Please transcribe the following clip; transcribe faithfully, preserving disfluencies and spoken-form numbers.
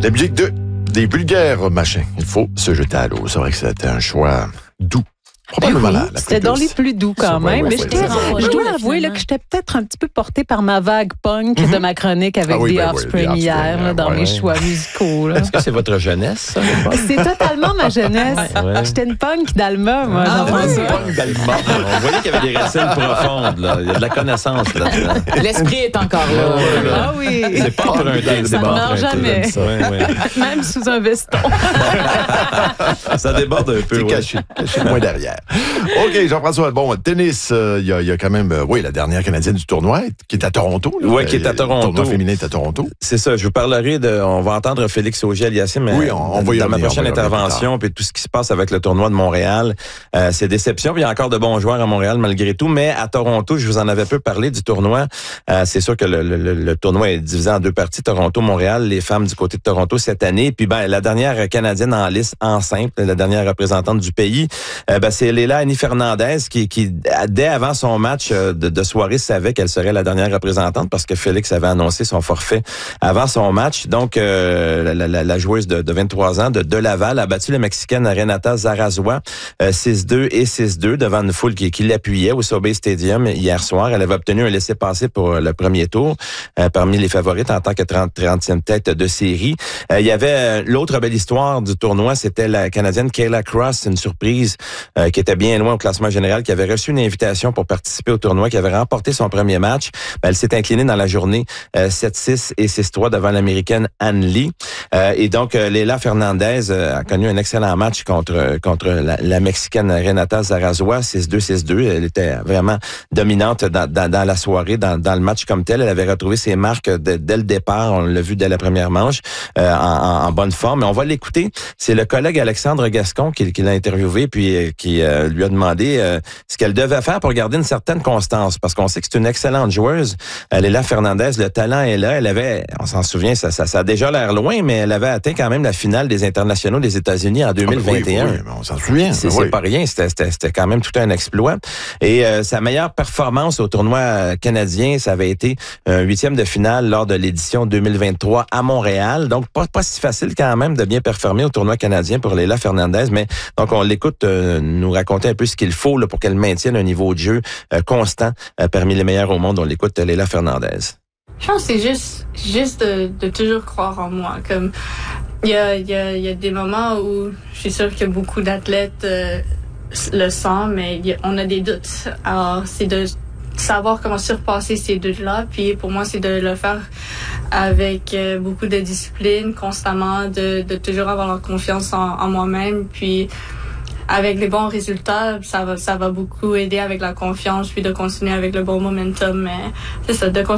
La musique de des vulgaires machins. Il faut se jeter à l'eau. C'est vrai que c'était un choix doux. Probablement oui, la, la c'était dans les plus doux quand même. Ouais, mais ouais, ouais, je dois avouer là, que j'étais peut-être un petit peu portée par ma vague punk mm-hmm. de ma chronique avec ah oui, The ben Offspring oui, hier, là, dans ouais. mes choix musicaux. Là. Est-ce que c'est votre jeunesse, ça? C'est totalement ma jeunesse. Ouais. J'étais une punk d'Alma, moi. Ah, oui, une punk d'Alma. On voyait qu'il y avait des racines profondes. Là. Il y a de la connaissance là-dedans. L'esprit est encore là. Ah oui. C'est pas emprunté. Ça ne meurt jamais. Même sous un veston. Ça déborde un peu. C'est caché. Caché moins derrière. OK, Jean-François, bon, tennis, il euh, y, y a quand même, euh, oui, la dernière Canadienne du tournoi, qui est à Toronto. Oui, qui est à Toronto. Le tournoi féminin est à Toronto. C'est ça, je vous parlerai de, on va entendre Félix Auger-Aliassime oui, on, on va dans ma prochaine intervention, puis tout ce qui se passe avec le tournoi de Montréal. Euh, c'est déception, puis il y a encore de bons joueurs à Montréal malgré tout, mais à Toronto, je vous en avais peu parlé du tournoi. Euh, c'est sûr que le, le, le tournoi est divisé en deux parties, Toronto-Montréal, les femmes du côté de Toronto cette année, puis ben la dernière Canadienne en lice en simple, la dernière représentante du pays, euh, ben, c'est Leila Annie Fernandez qui, qui, dès avant son match de, de soirée, savait qu'elle serait la dernière représentante parce que Félix avait annoncé son forfait avant son match. Donc, euh, la, la, la joueuse de, de vingt-trois ans de, de Laval a battu la Mexicaine Renata Zarazua euh, six deux et six deux devant une foule qui, qui l'appuyait au SoBe Stadium hier soir. Elle avait obtenu un laissez-passer pour le premier tour euh, parmi les favorites en tant que trentième tête de série. Euh, il y avait euh, l'autre belle histoire du tournoi, c'était la Canadienne Kayla Cross, une surprise euh, qui était bien loin au classement général, qui avait reçu une invitation pour participer au tournoi, qui avait remporté son premier match. Ben, elle s'est inclinée dans la journée euh, sept six et six trois devant l'Américaine Ann Lee. Euh, et donc, euh, Leila Fernandez euh, a connu un excellent match contre contre la, la Mexicaine Renata Zarazua, six deux six deux. Elle était vraiment dominante dans, dans, dans la soirée, dans, dans le match comme tel. Elle avait retrouvé ses marques de, dès le départ. On l'a vu dès la première manche, euh, en, en bonne forme. Mais on va l'écouter. C'est le collègue Alexandre Gascon qui, qui l'a interviewé, puis euh, qui euh, lui a demandé euh, ce qu'elle devait faire pour garder une certaine constance, parce qu'on sait que c'est une excellente joueuse. Leila Fernandez, le talent est là. Elle avait, on s'en souvient, ça, ça, ça a déjà l'air loin, mais elle avait atteint quand même la finale des internationaux des États-Unis en deux mille vingt et un. Ah, oui, oui, on s'en souvient. C'est, oui. c'est pas rien, c'était, c'était, c'était quand même tout un exploit. Et euh, sa meilleure performance au tournoi canadien, ça avait été un huitième de finale lors de l'édition deux mille vingt-trois à Montréal. Donc, pas, pas si facile quand même de bien performer au tournoi canadien pour Leila Fernandez, mais donc on l'écoute euh, nous raconter un peu ce qu'il faut là, pour qu'elle maintienne un niveau de jeu euh, constant euh, parmi les meilleurs au monde. On l'écoute, Leila Fernandez. Je pense que c'est juste, juste de, de toujours croire en moi. Comme il y a, il y a, il y a des moments où je suis sûre que beaucoup d'athlètes euh, le sentent, mais il y a, on a des doutes. Alors, c'est de savoir comment surpasser ces doutes-là. Puis pour moi, c'est de le faire avec euh, beaucoup de discipline, constamment, de, de toujours avoir la confiance en, en moi-même. Puis avec les bons résultats, ça va, ça va beaucoup aider avec la confiance, puis de continuer avec le bon momentum. Mais c'est ça, de